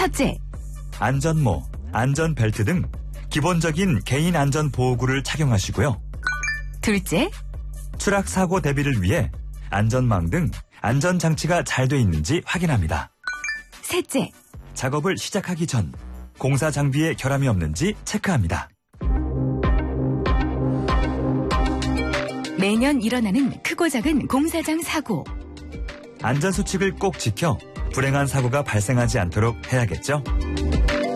첫째, 안전모, 안전벨트 등 기본적인 개인 안전 보호구를 착용하시고요. 둘째, 추락 사고 대비를 위해 안전망 등 안전장치가 잘 돼 있는지 확인합니다. 셋째, 작업을 시작하기 전 공사 장비에 결함이 없는지 체크합니다. 매년 일어나는 크고 작은 공사장 사고. 안전수칙을 꼭 지켜 불행한 사고가 발생하지 않도록 해야겠죠?